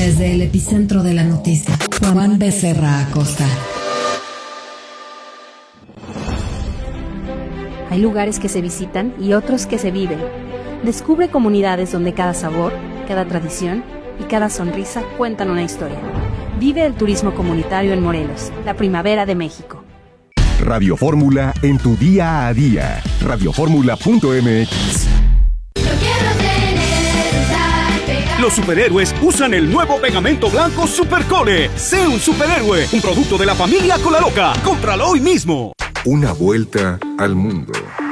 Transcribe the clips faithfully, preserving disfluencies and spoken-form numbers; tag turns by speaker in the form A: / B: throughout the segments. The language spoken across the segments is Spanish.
A: Desde el epicentro de la noticia, Juan Becerra Acosta.
B: Hay lugares que se visitan y otros que se viven. Descubre comunidades donde cada sabor, cada tradición y cada sonrisa cuentan una historia. Vive el turismo comunitario en Morelos, la primavera de México.
C: Radio Fórmula en tu día a día. radio fórmula punto m x.
D: Los superhéroes usan el nuevo pegamento blanco Supercole. Sé un superhéroe, un producto de la familia Colaloca. Cómpralo hoy mismo.
C: Una vuelta al mundo.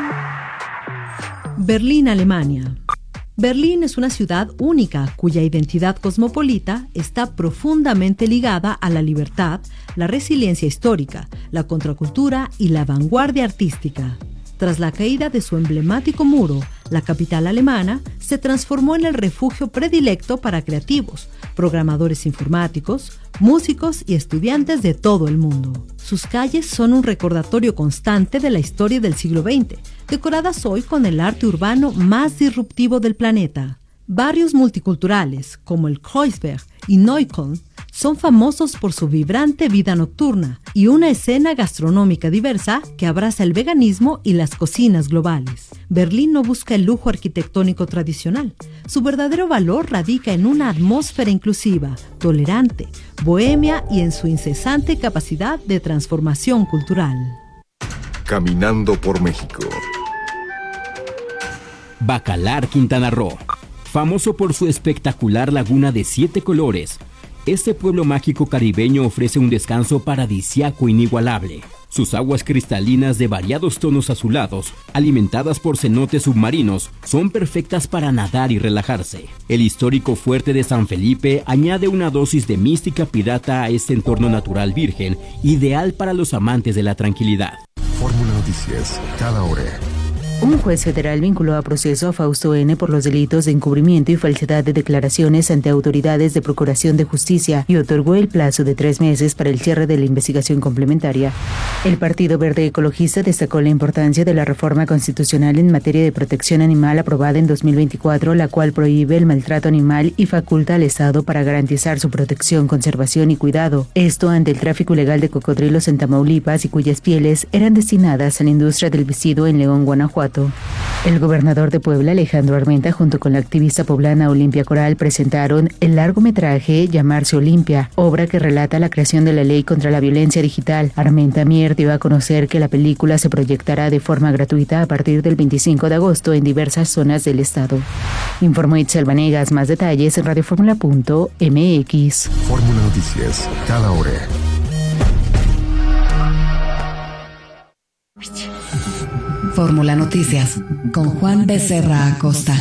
E: Berlín, Alemania. Berlín es una ciudad única cuya identidad cosmopolita está profundamente ligada a la libertad, la resiliencia histórica, la contracultura y la vanguardia artística. Tras la caída de su emblemático muro, la capital alemana se transformó en el refugio predilecto para creativos, programadores informáticos, músicos y estudiantes de todo el mundo. Sus calles son un recordatorio constante de la historia del siglo veinte, decoradas hoy con el arte urbano más disruptivo del planeta. Barrios multiculturales, como el Kreuzberg y Neukölln, son famosos por su vibrante vida nocturna y una escena gastronómica diversa que abraza el veganismo y las cocinas globales. Berlín no busca el lujo arquitectónico tradicional. Su verdadero valor radica en una atmósfera inclusiva, tolerante, bohemia y en su incesante capacidad de transformación cultural.
C: Caminando por México.
F: Bacalar, Quintana Roo. Famoso por su espectacular laguna de siete colores, este pueblo mágico caribeño ofrece un descanso paradisiaco inigualable. Sus aguas cristalinas de variados tonos azulados, alimentadas por cenotes submarinos, son perfectas para nadar y relajarse. El histórico fuerte de San Felipe añade una dosis de mística pirata a este entorno natural virgen, ideal para los amantes de la tranquilidad.
C: Fórmula Noticias, cada hora.
G: Un juez federal vinculó a proceso a Fausto N. por los delitos de encubrimiento y falsedad de declaraciones ante autoridades de Procuración de Justicia y otorgó el plazo de tres meses para el cierre de la investigación complementaria. El Partido Verde Ecologista destacó la importancia de la reforma constitucional en materia de protección animal aprobada en dos mil veinticuatro, la cual prohíbe el maltrato animal y faculta al Estado para garantizar su protección, conservación y cuidado. Esto ante el tráfico ilegal de cocodrilos en Tamaulipas y cuyas pieles eran destinadas a la industria del vestido en León, Guanajuato. El gobernador de Puebla, Alejandro Armenta, junto con la activista poblana Olimpia Coral, presentaron el largometraje Llamarse Olimpia, obra que relata la creación de la ley contra la violencia digital. Armenta Mier dio a conocer que la película se proyectará de forma gratuita a partir del veinticinco de agosto en diversas zonas del estado. Informó Itzel Vanegas. Más detalles en radio fórmula punto m x.
C: Fórmula Noticias, cada hora.
A: Fórmula Noticias, con Juan Becerra Acosta.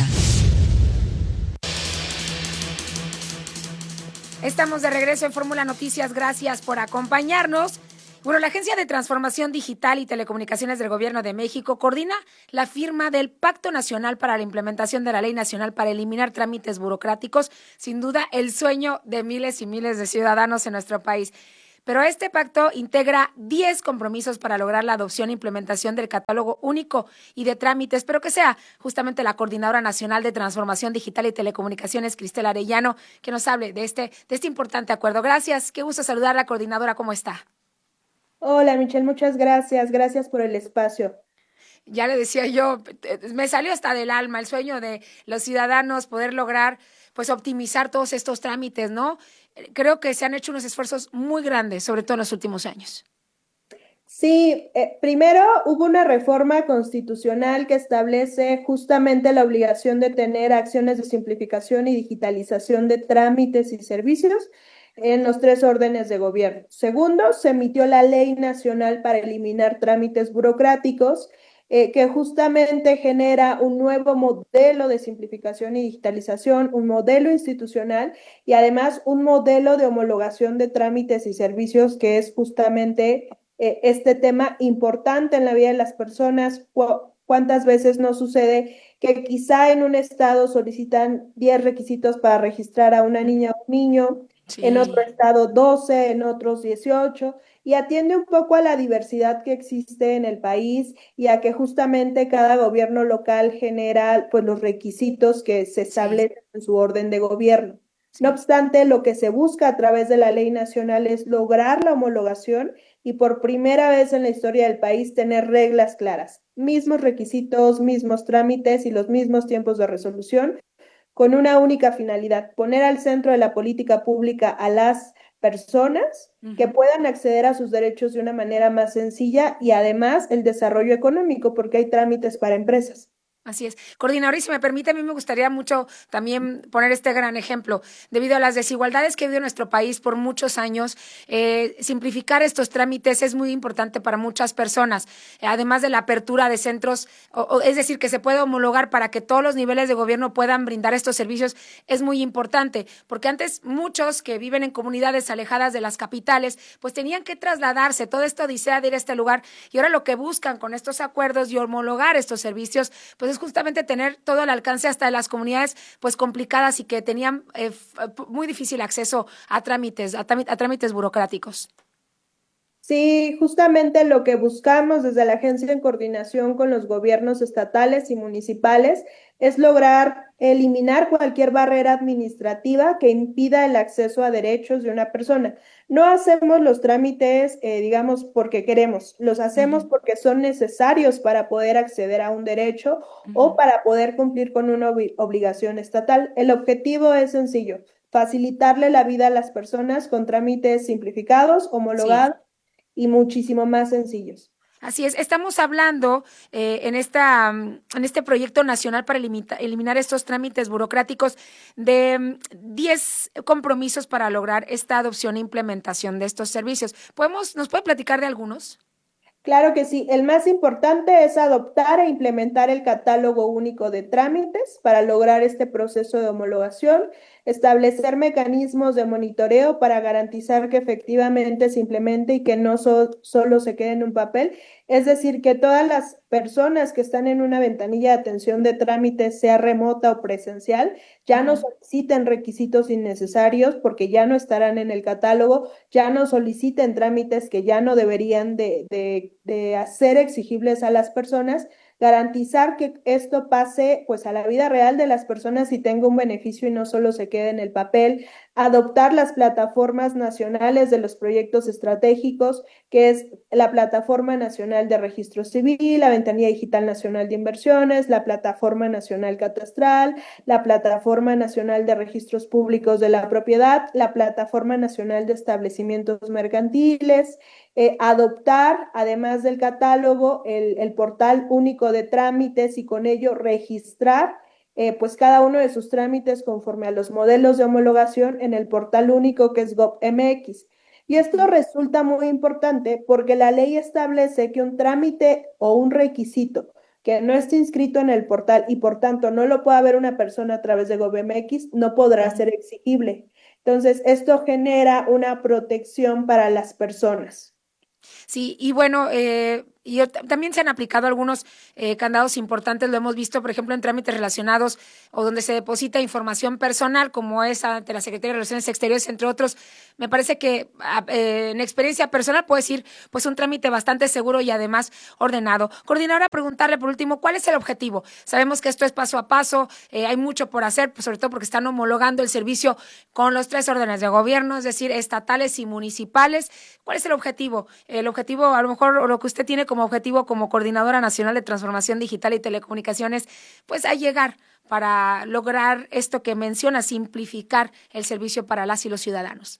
H: Estamos de regreso en Fórmula Noticias, gracias por acompañarnos. Bueno, la Agencia de Transformación Digital y Telecomunicaciones del Gobierno de México coordina la firma del Pacto Nacional para la Implementación de la Ley Nacional para eliminar trámites burocráticos, sin duda el sueño de miles y miles de ciudadanos en nuestro país. Pero este pacto integra diez compromisos para lograr la adopción e implementación del catálogo único y de trámites, pero que sea justamente la Coordinadora Nacional de Transformación Digital y Telecomunicaciones, Cristel Arellano, que nos hable de este, de este importante acuerdo. Gracias, qué gusto saludar a la coordinadora, ¿cómo está?
I: Hola, Michelle, muchas gracias, gracias por el espacio.
H: Ya le decía yo, me salió hasta del alma el sueño de los ciudadanos poder lograr, pues, optimizar todos estos trámites, ¿no? Creo que se han hecho unos esfuerzos muy grandes, sobre todo en los últimos años.
I: Sí, eh, primero hubo una reforma constitucional que establece justamente la obligación de tener acciones de simplificación y digitalización de trámites y servicios en los tres órdenes de gobierno. Segundo, se emitió la Ley Nacional para eliminar trámites burocráticos, Eh, que justamente genera un nuevo modelo de simplificación y digitalización, un modelo institucional y además un modelo de homologación de trámites y servicios, que es justamente eh, este tema importante en la vida de las personas. ¿Cuántas veces no sucede que quizá en un estado solicitan diez requisitos para registrar a una niña o un niño, sí, en otro estado doce, en otros dieciocho, y atiende un poco a la diversidad que existe en el país y a que justamente cada gobierno local genera pues los requisitos que se establecen en su orden de gobierno? No obstante, lo que se busca a través de la ley nacional es lograr la homologación y por primera vez en la historia del país tener reglas claras, mismos requisitos, mismos trámites y los mismos tiempos de resolución, con una única finalidad: poner al centro de la política pública a las personas uh-huh. que puedan acceder a sus derechos de una manera más sencilla y además el desarrollo económico, porque hay trámites para empresas.
H: Así es. Coordinadora, y si me permite, a mí me gustaría mucho también poner este gran ejemplo. Debido a las desigualdades que ha habido en nuestro país por muchos años, eh, simplificar estos trámites es muy importante para muchas personas, eh, además de la apertura de centros, o, o, es decir, que se pueda homologar para que todos los niveles de gobierno puedan brindar estos servicios, es muy importante, porque antes muchos que viven en comunidades alejadas de las capitales, pues tenían que trasladarse, toda esta odisea de ir a este lugar, y ahora lo que buscan con estos acuerdos y homologar estos servicios, pues es justamente tener todo el alcance hasta de las comunidades pues complicadas y que tenían eh, muy difícil acceso a trámites, a, a trámites burocráticos.
I: Sí, justamente lo que buscamos desde la agencia en coordinación con los gobiernos estatales y municipales es lograr eliminar cualquier barrera administrativa que impida el acceso a derechos de una persona. No hacemos los trámites, eh, digamos, porque queremos, los hacemos uh-huh. porque son necesarios para poder acceder a un derecho uh-huh. o para poder cumplir con una ob- obligación estatal. El objetivo es sencillo: facilitarle la vida a las personas con trámites simplificados, homologados, sí. y muchísimo más sencillos.
H: Así es, estamos hablando eh, en, esta, en este proyecto nacional para elimita, eliminar estos trámites burocráticos de diez compromisos para lograr esta adopción e implementación de estos servicios. ¿Podemos, ¿Nos puede platicar de algunos?
I: Claro que sí. El más importante es adoptar e implementar el catálogo único de trámites para lograr este proceso de homologación, establecer mecanismos de monitoreo para garantizar que efectivamente se implemente y que no so- solo se quede en un papel. Es decir, que todas las personas que están en una ventanilla de atención de trámites, sea remota o presencial, ya no soliciten requisitos innecesarios porque ya no estarán en el catálogo, ya no soliciten trámites que ya no deberían de, de, de hacer exigibles a las personas, garantizar que esto pase pues a la vida real de las personas y tenga un beneficio y no solo se quede en el papel, adoptar las plataformas nacionales de los proyectos estratégicos, que es la Plataforma Nacional de Registro Civil, la Ventanilla Digital Nacional de Inversiones, la Plataforma Nacional Catastral, la Plataforma Nacional de Registros Públicos de la Propiedad, la Plataforma Nacional de Establecimientos Mercantiles, eh, adoptar, además del catálogo, el, el portal único de trámites y con ello registrar Eh, pues cada uno de sus trámites conforme a los modelos de homologación en el portal único que es Gov.mx. Y esto resulta muy importante porque la ley establece que un trámite o un requisito que no esté inscrito en el portal y por tanto no lo pueda ver una persona a través de Gov.mx no podrá ser exigible. Entonces, esto genera una protección para las personas.
H: Sí, y bueno, eh, y también se han aplicado algunos eh, candados importantes, lo hemos visto, por ejemplo, en trámites relacionados o donde se deposita información personal, como es ante la Secretaría de Relaciones Exteriores, entre otros. Me parece que eh, en experiencia personal puedo decir, pues un trámite bastante seguro y además ordenado. Coordinadora, preguntarle por último, ¿cuál es el objetivo? Sabemos que esto es paso a paso, eh, hay mucho por hacer, pues sobre todo porque están homologando el servicio con los tres órdenes de gobierno, es decir, estatales y municipales. ¿Cuál es el objetivo? El objetivo, a lo mejor, o lo que usted tiene como objetivo como Coordinadora Nacional de Transformación Digital y Telecomunicaciones, pues a llegar para lograr esto que menciona, simplificar el servicio para las y los ciudadanos.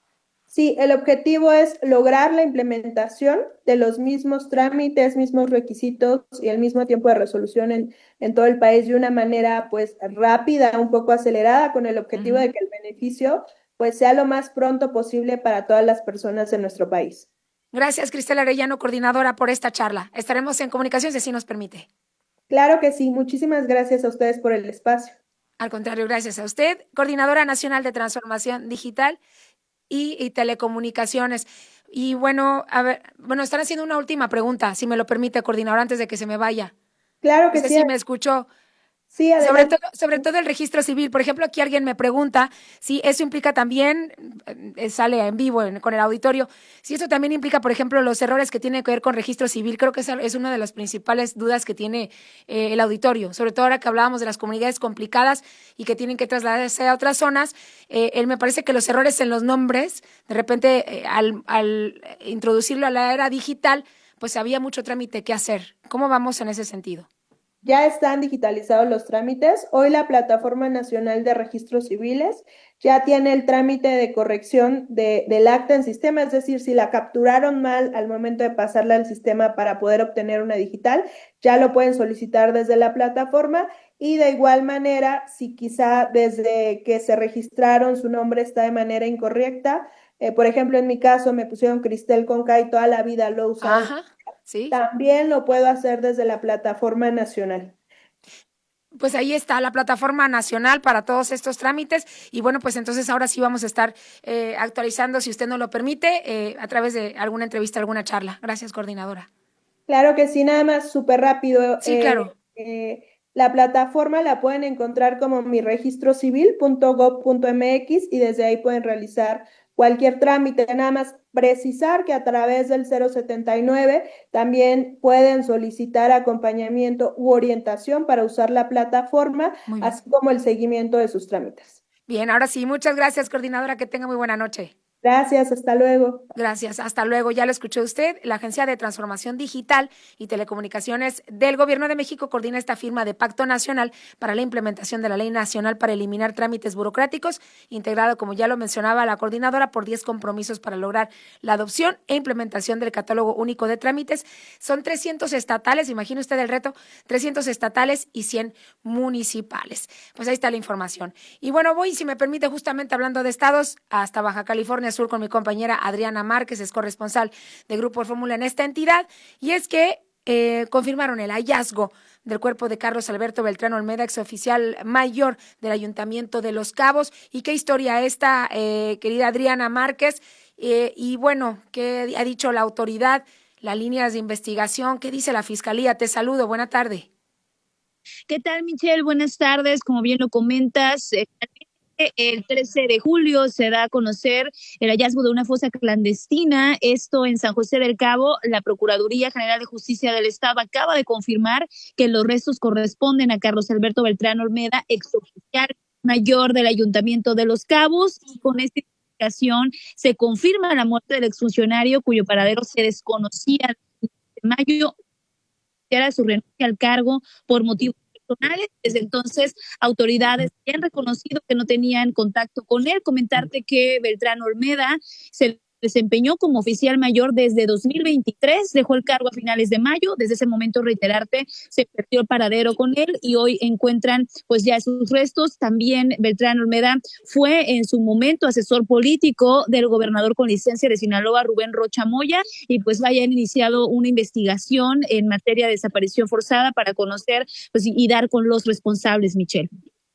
I: Sí, el objetivo es lograr la implementación de los mismos trámites, mismos requisitos y el mismo tiempo de resolución en, en todo el país de una manera pues rápida, un poco acelerada, con el objetivo uh-huh. de que el beneficio pues sea lo más pronto posible para todas las personas en nuestro país.
H: Gracias, Cristel Arellano, coordinadora, por esta charla. Estaremos en comunicación si así nos permite.
I: Claro que sí. Muchísimas gracias a ustedes por el espacio.
H: Al contrario, gracias a usted, Coordinadora Nacional de Transformación Digital y, y Telecomunicaciones. Y bueno, a ver, bueno, están haciendo una última pregunta, si me lo permite, coordinadora, antes de que se me vaya.
I: Claro que
H: no sé
I: sí.
H: si me escuchó.
I: Sí,
H: sobre todo, sobre todo el registro civil. Por ejemplo, aquí alguien me pregunta si eso implica también, eh, sale en vivo en, con el auditorio, si eso también implica, por ejemplo, los errores que tienen que ver con registro civil. Creo que esa es una de las principales dudas que tiene eh, el auditorio, sobre todo ahora que hablábamos de las comunidades complicadas y que tienen que trasladarse a otras zonas. Eh, él me parece que los errores en los nombres, de repente, eh, al, al introducirlo a la era digital, pues había mucho trámite que hacer. ¿Cómo vamos en ese sentido?
I: Ya están digitalizados los trámites. Hoy la Plataforma Nacional de Registros Civiles ya tiene el trámite de corrección de, del acta en sistema, es decir, si la capturaron mal al momento de pasarla al sistema para poder obtener una digital, ya lo pueden solicitar desde la plataforma. Y de igual manera, si quizá desde que se registraron su nombre está de manera incorrecta, eh, por ejemplo, en mi caso me pusieron Cristel con K y toda la vida lo he usado.
H: Ajá. ¿Sí?
I: También lo puedo hacer desde la plataforma nacional.
H: Pues ahí está la plataforma nacional para todos estos trámites y bueno, pues entonces ahora sí vamos a estar eh, actualizando, si usted nos lo permite, eh, a través de alguna entrevista, alguna charla. Gracias, coordinadora.
I: Claro que sí, nada más súper rápido.
H: Sí, eh, claro.
I: Eh, la plataforma la pueden encontrar como mi registro civil punto gob punto mx y desde ahí pueden realizar cualquier trámite. Nada más precisar que a través del cero setenta y nueve también pueden solicitar acompañamiento u orientación para usar la plataforma, así como el seguimiento de sus trámites.
H: Bien, ahora sí, muchas gracias, coordinadora, que tenga muy buena noche.
I: Gracias, hasta luego.
H: Gracias, hasta luego. Ya lo escuchó usted, la Agencia de Transformación Digital y Telecomunicaciones del Gobierno de México coordina esta firma de Pacto Nacional para la implementación de la Ley Nacional para eliminar trámites burocráticos, integrado, como ya lo mencionaba la coordinadora, por diez compromisos para lograr la adopción e implementación del Catálogo Único de Trámites. Son trescientos estatales, imagine usted el reto, trescientos estatales y cien municipales. Pues ahí está la información. Y bueno, voy, si me permite, justamente hablando de estados, hasta Baja California Sur con mi compañera Adriana Márquez, es corresponsal de Grupo Fórmula en esta entidad, y es que eh, confirmaron el hallazgo del cuerpo de Carlos Alberto Beltrán Olmeda, exoficial mayor del Ayuntamiento de Los Cabos. ¿Y qué historia esta, eh, querida Adriana Márquez? Eh, y bueno, ¿qué ha dicho la autoridad, las líneas de investigación? ¿Qué dice la Fiscalía? Te saludo, buena tarde.
J: ¿Qué tal, Michelle? Buenas tardes, como bien lo comentas, eh, el trece de julio se da a conocer el hallazgo de una fosa clandestina, esto en San José del Cabo. La Procuraduría General de Justicia del Estado acaba de confirmar que los restos corresponden a Carlos Alberto Beltrán Olmeda, exoficial mayor del Ayuntamiento de Los Cabos, y con esta investigación se confirma la muerte del exfuncionario cuyo paradero se desconocía en mayo, era su renuncia al cargo por motivos personales. Desde entonces, autoridades han reconocido que no tenían contacto con él. Comentarte que Beltrán Olmeda se desempeñó como oficial mayor desde dos mil veintitrés, dejó el cargo a finales de mayo. Desde ese momento, reiterarte, se perdió el paradero con él y hoy encuentran pues ya sus restos. También Beltrán Olmeda fue en su momento asesor político del gobernador con licencia de Sinaloa, Rubén Rocha Moya, y pues vaya, han iniciado una investigación en materia de desaparición forzada para conocer pues y dar con los responsables, Michelle.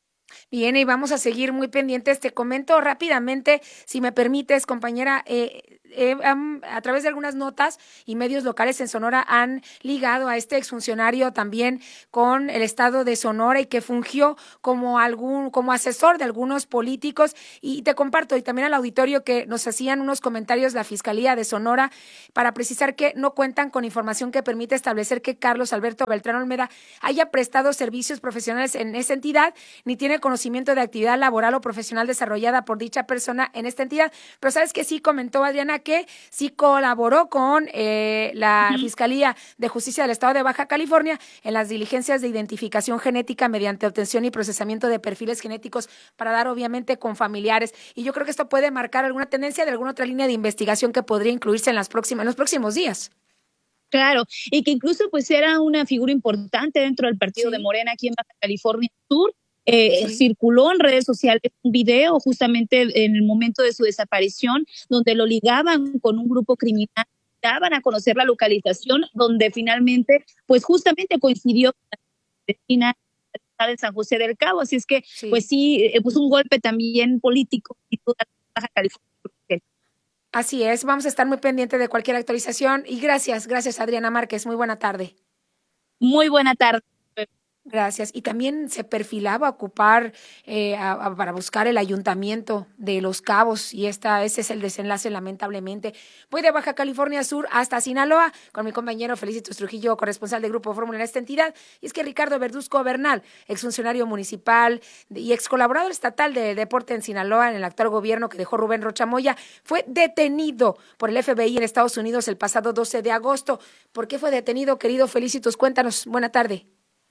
H: Bien, y vamos a seguir muy pendientes. Te comento rápidamente, si me permites, compañera, eh, eh, um, a través de algunas notas y medios locales en Sonora han ligado a este exfuncionario también con el estado de Sonora y que fungió como algún como asesor de algunos políticos. Y te comparto, y también al auditorio, que nos hacían unos comentarios la Fiscalía de Sonora para precisar que no cuentan con información que permite establecer que Carlos Alberto Beltrán Olmeda haya prestado servicios profesionales en esa entidad, ni tiene conocimiento de actividad laboral o profesional desarrollada por dicha persona en esta entidad. Pero sabes que sí comentó Adriana que sí colaboró con eh, la uh-huh. Fiscalía de Justicia del Estado de Baja California en las diligencias de identificación genética mediante obtención y procesamiento de perfiles genéticos para dar obviamente con familiares. Y yo creo que esto puede marcar alguna tendencia de alguna otra línea de investigación que podría incluirse en las próximas, en los próximos días.
J: Claro, y que incluso pues era una figura importante dentro del partido sí. de Morena aquí en Baja California Sur. Eh, sí. Circuló en redes sociales un video justamente en el momento de su desaparición donde lo ligaban con un grupo criminal, daban a conocer la localización donde finalmente pues justamente coincidió con la vecina de San José del Cabo. Así es que sí. pues sí, pues un golpe también político y toda Baja California.
H: Así es, vamos a estar muy pendientes de cualquier actualización y gracias, gracias Adriana Márquez, muy buena tarde.
J: Muy buena tarde.
H: Gracias. Y también se perfilaba ocupar eh, a, a, para buscar el ayuntamiento de Los Cabos y esta, ese es el desenlace lamentablemente. Voy de Baja California Sur hasta Sinaloa con mi compañero Felicitos Trujillo, corresponsal del Grupo Fórmula en esta entidad. Y es que Ricardo Verduzco Bernal, exfuncionario municipal y ex colaborador estatal de deporte en Sinaloa en el actual gobierno que dejó Rubén Rocha Moya, fue detenido por el F B I en Estados Unidos el pasado doce de agosto. ¿Por qué fue detenido, querido Felicitos? Cuéntanos. Buena tarde.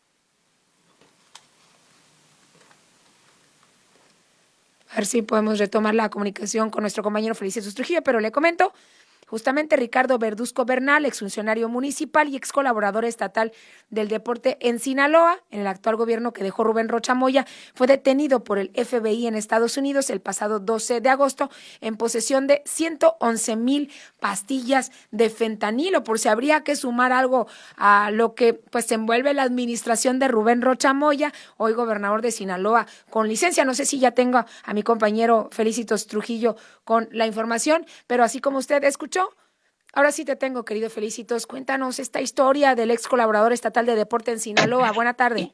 H: A ver si podemos retomar la comunicación con nuestro compañero Felicitos Trujillo, pero le comento, justamente Ricardo Verduzco Bernal, exfuncionario municipal y ex colaborador estatal del deporte en Sinaloa, en el actual gobierno que dejó Rubén Rocha Moya, fue detenido por el F B I en Estados Unidos el pasado doce de agosto en posesión de ciento once mil pastillas de fentanilo, por si habría que sumar algo a lo que pues envuelve la administración de Rubén Rocha Moya, hoy gobernador de Sinaloa con licencia. No sé si ya tengo a mi compañero Felicitos Trujillo con la información, pero así como usted escuchó, ahora sí te tengo, querido Felicitos. Cuéntanos esta historia del ex colaborador estatal de deporte en Sinaloa. Buena tarde.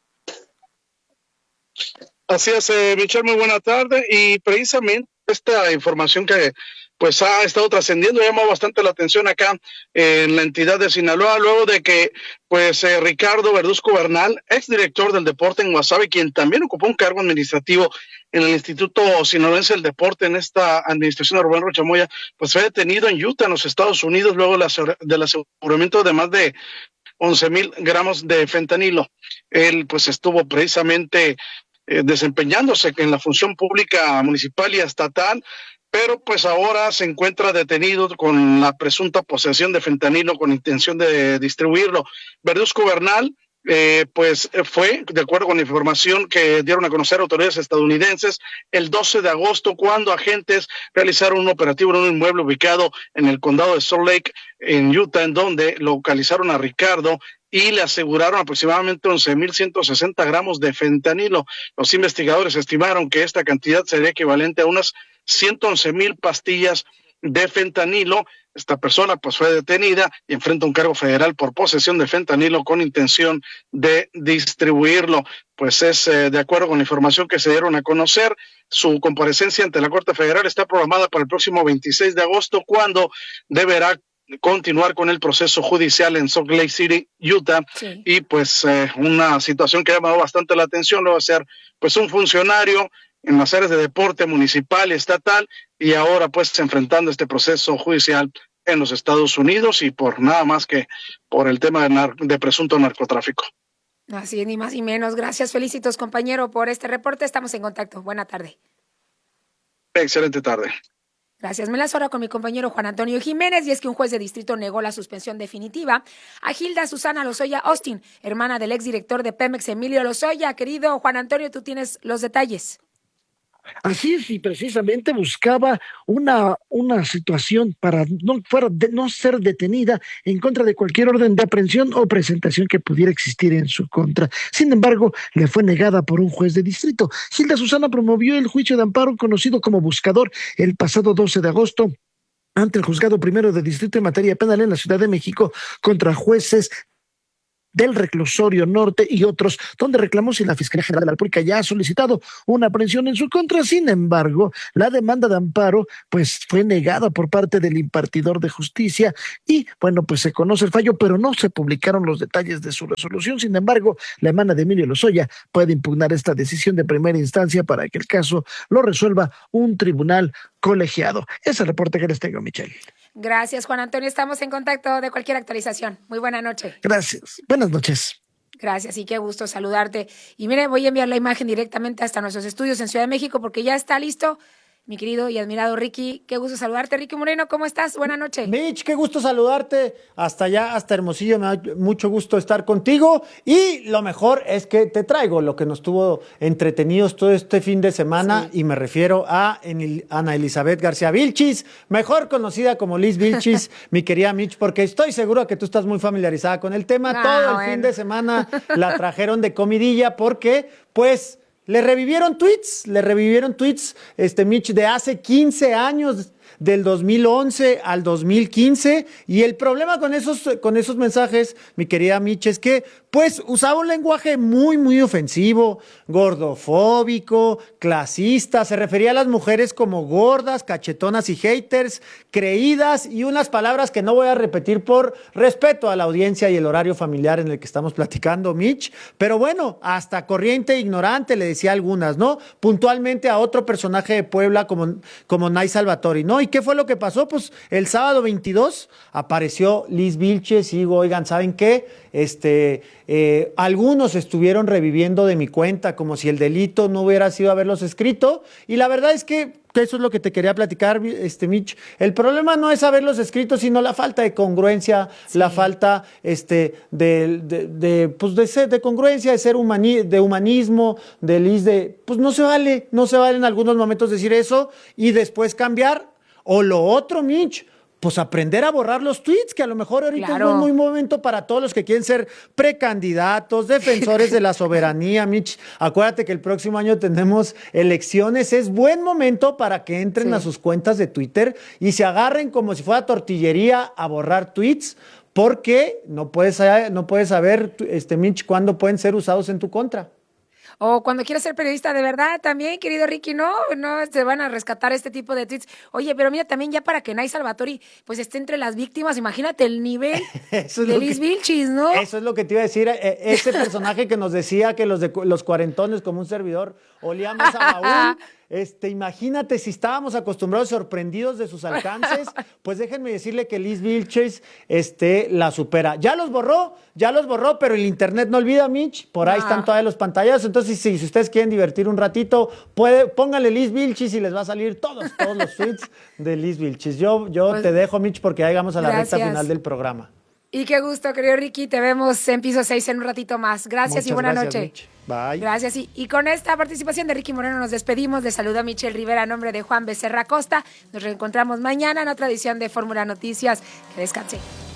K: Así es, eh, Michelle, muy buena tarde. Y precisamente esta información que pues ha estado trascendiendo llama bastante la atención acá eh, en la entidad de Sinaloa, luego de que pues eh, Ricardo Verduzco Bernal, exdirector del deporte en Guasave, quien también ocupó un cargo administrativo en el Instituto Sinaloense del Deporte en esta administración de Rubén Rocha Moya, pues fue detenido en Utah, en los Estados Unidos, luego del aseguramiento de más de once mil gramos de fentanilo. Él pues estuvo precisamente eh, desempeñándose en la función pública municipal y estatal, pero pues ahora se encuentra detenido con la presunta posesión de fentanilo con intención de distribuirlo. Verduzco Bernal Eh, pues fue, de acuerdo con la información que dieron a conocer autoridades estadounidenses, el doce de agosto, cuando agentes realizaron un operativo en un inmueble ubicado en el condado de Salt Lake, en Utah, en donde localizaron a Ricardo y le aseguraron aproximadamente once mil ciento sesenta gramos de fentanilo. Los investigadores estimaron que esta cantidad sería equivalente a unas ciento once mil pastillas de fentanilo. Esta persona pues fue detenida y enfrenta un cargo federal por posesión de fentanilo con intención de distribuirlo. Pues es eh, de acuerdo con la información que se dieron a conocer. Su comparecencia ante la Corte Federal está programada para el próximo veintiséis de agosto, cuando deberá continuar con el proceso judicial en Salt Lake City, Utah. Sí. Y pues eh, una situación que ha llamado bastante la atención, luego de ser pues un funcionario en las áreas de deporte municipal y estatal, y ahora pues enfrentando este proceso judicial en los Estados Unidos y por nada más que por el tema de, nar- de presunto narcotráfico.
H: Así es, ni más ni menos. Gracias, Felicitos, compañero, por este reporte. Estamos en contacto. Buena tarde.
K: Excelente tarde.
H: Gracias. Me las hora con mi compañero Juan Antonio Jiménez, y es que un juez de distrito negó la suspensión definitiva a Gilda Susana Lozoya Austin, hermana del exdirector de Pemex, Emilio Lozoya. Querido Juan Antonio, tú tienes los detalles.
L: Así es, y precisamente buscaba una, una situación para no, fuera de, no ser detenida en contra de cualquier orden de aprehensión o presentación que pudiera existir en su contra. Sin embargo, le fue negada por un juez de distrito. Gilda Susana promovió el juicio de amparo conocido como Buscador el pasado doce de agosto ante el juzgado primero de distrito en materia penal en la Ciudad de México contra jueces del Reclusorio Norte y otros, donde reclamó si la Fiscalía General de la República ya ha solicitado una aprehensión en su contra. Sin embargo, la demanda de amparo pues fue negada por parte del impartidor de justicia y bueno, pues se conoce el fallo, pero no se publicaron los detalles de su resolución. Sin embargo, la hermana de Emilio Lozoya puede impugnar esta decisión de primera instancia para que el caso lo resuelva un tribunal colegiado. Ese es el reporte que les tengo, Michelle.
H: Gracias, Juan Antonio. Estamos en contacto de cualquier actualización. Muy buena noche.
L: Gracias. Buenas noches.
H: Gracias y qué gusto saludarte. Y mire, voy a enviar la imagen directamente hasta nuestros estudios en Ciudad de México porque ya está listo mi querido y admirado Ricky. Qué gusto saludarte, Ricky Moreno. ¿Cómo estás? Buenas noches.
M: Mitch, qué gusto saludarte. Hasta allá, hasta Hermosillo. Me da mucho gusto estar contigo. Y lo mejor es que te traigo lo que nos tuvo entretenidos todo este fin de semana. Sí. Y me refiero a Ana Elizabeth García Vilchis, mejor conocida como Liz Vilchis, mi querida Mitch, porque estoy seguro que tú estás muy familiarizada con el tema. Ah, todo el bueno. fin de semana la trajeron de comidilla porque, pues, Le revivieron tweets, le revivieron tweets, este Mitch, de hace quince años, del dos mil once al dos mil quince, y el problema con esos, con esos mensajes, mi querida Mitch, es que pues usaba un lenguaje muy, muy ofensivo, gordofóbico, clasista, se refería a las mujeres como gordas, cachetonas y haters, creídas, y unas palabras que no voy a repetir por respeto a la audiencia y el horario familiar en el que estamos platicando, Mitch, pero bueno, hasta corriente e ignorante le decía algunas, ¿no? Puntualmente a otro personaje de Puebla como, como Nay Salvatori, ¿no? ¿Y qué fue lo que pasó? Pues el sábado veintidós apareció Liz Vilches y digo, oigan, ¿saben qué? Este, eh, algunos estuvieron reviviendo de mi cuenta como si el delito no hubiera sido haberlos escrito, y la verdad es que, que eso es lo que te quería platicar, este Mitch. El problema no es haberlos escrito, sino la falta de congruencia, sí. la falta este, de, de, de, pues de, ser, de congruencia, de ser humani, de humanismo, de Liz, de, pues no se vale, no se vale en algunos momentos decir eso y después cambiar. O lo otro, Mitch, pues aprender a borrar los tweets, que a lo mejor ahorita claro. es un muy momento para todos los que quieren ser precandidatos, defensores de la soberanía, Mitch. Acuérdate que el próximo año tenemos elecciones, es buen momento para que entren sí. a sus cuentas de Twitter y se agarren como si fuera tortillería a borrar tweets, porque no puedes, no puedes saber, este, Mitch, cuándo pueden ser usados en tu contra.
H: O cuando quieras ser periodista de verdad también, querido Ricky, no, no se van a rescatar este tipo de tweets. Oye, pero mira, también ya para que Nay Salvatori pues esté entre las víctimas, imagínate el nivel de Liz Vilchis, ¿no? Eso
M: es lo que te iba a decir, ese personaje que nos decía que los de los cuarentones como un servidor olíamos a baúl. Este, imagínate si estábamos acostumbrados, sorprendidos de sus alcances, pues déjenme decirle que Liz Vilches este, la supera. Ya los borró, ya los borró, pero el internet no olvida, Mitch, por ahí no. están todavía los pantallazos, entonces si, si ustedes quieren divertir un ratito, puede, pónganle Liz Vilches y les va a salir todos, todos los tweets de Liz Vilches. Yo, yo pues, te dejo, Mitch, porque ya llegamos a la gracias. recta final del programa.
H: Y qué gusto, querido Ricky, te vemos en Piso seis en un ratito más. Gracias Muchas y buena
M: gracias,
H: noche.
M: Mitch. Bye.
H: Gracias. Y, y con esta participación de Ricky Moreno nos despedimos. Les saluda Michelle Rivera a nombre de Juan Becerra Costa. Nos reencontramos mañana en otra edición de Fórmula Noticias. Que descanse.